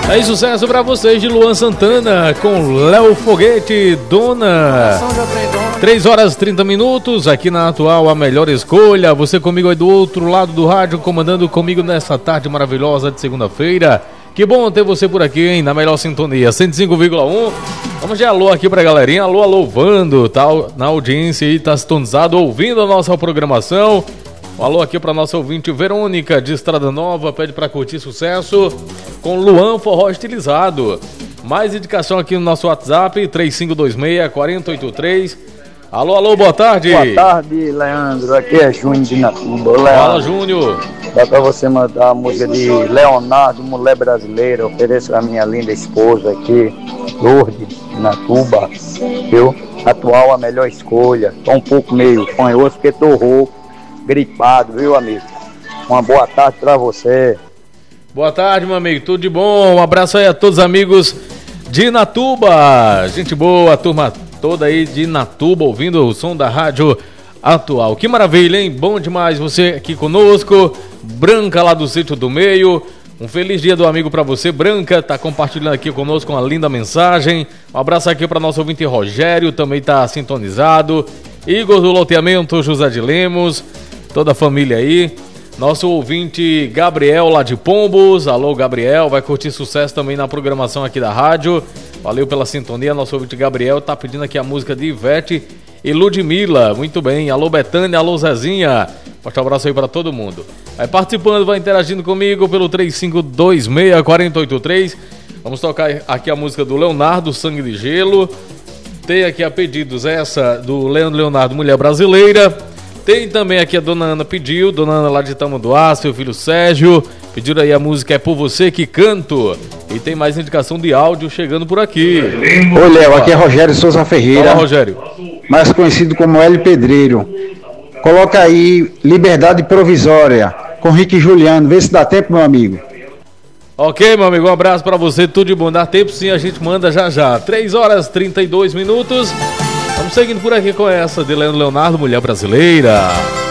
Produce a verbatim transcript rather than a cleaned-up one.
É sucesso pra vocês de Luan Santana com Léo Foguete, Dona. três horas e trinta minutos, aqui na Atual, a melhor escolha. Você comigo aí do outro lado do rádio, comandando comigo nessa tarde maravilhosa de segunda-feira. Que bom ter você por aqui, hein, na melhor sintonia, cento e cinco vírgula um. Vamos de alô aqui pra galerinha, alô, alô, Vando, tá na audiência aí, tá sintonizado, ouvindo a nossa programação. Um alô aqui pra nossa ouvinte Verônica, de Estrada Nova, pede pra curtir sucesso com Luan Forró Estilizado. Mais indicação aqui no nosso WhatsApp, três cinco dois seis, quatro oito três. Alô, alô, boa tarde. Boa tarde, Leandro, aqui é Júnior de Natuba. Fala, Júnior. Dá pra você mandar a música de Leonardo, Mulher Brasileira. Ofereço a minha linda esposa aqui, Lourdes, de Natuba, viu? Atual, a melhor escolha. Tô um pouco meio fanhoso porque tô rouco, gripado, viu, amigo? Uma boa tarde pra você. Boa tarde, meu amigo, tudo de bom? Um abraço aí a todos os amigos de Natuba. Gente boa, a turma toda aí de Natuba, ouvindo o som da Rádio Atual. Que maravilha, hein? Bom demais você aqui conosco. Branca lá do Sítio do Meio. Um feliz dia do amigo pra você, Branca, tá compartilhando aqui conosco uma linda mensagem. Um abraço aqui pra nosso ouvinte Rogério, também tá sintonizado. Igor do Loteamento, José de Lemos, toda a família aí. Nosso ouvinte Gabriel lá de Pombos. Alô, Gabriel, vai curtir sucesso também na programação aqui da rádio. Valeu pela sintonia, nosso ouvinte Gabriel tá pedindo aqui a música de Ivete e Ludmilla. Muito bem, alô Betânia, alô Zezinha. Forte abraço aí pra todo mundo. Vai participando, vai interagindo comigo pelo três cinco dois seis, quatro oito três. Vamos tocar aqui a música do Leonardo, Sangue de Gelo. Tem aqui a pedidos essa do Leandro Leonardo, Mulher Brasileira. Tem também aqui a Dona Ana pediu, Dona Ana lá de Tamanduá, seu filho Sérgio. Pediram aí a música É Por Você Que Canto. E tem mais indicação de áudio chegando por aqui. Oi, Léo, aqui é Rogério Souza Ferreira. Fala, Rogério. Mais conhecido como Hélio Pedreiro. Coloca aí Liberdade Provisória com Rick e Juliano. Vê se dá tempo, meu amigo. Ok, meu amigo, um abraço pra você, tudo de bom. Dá tempo sim, a gente manda já já. três horas e trinta e dois minutos. Vamos seguindo por aqui com essa de Leandro Leonardo, Mulher Brasileira.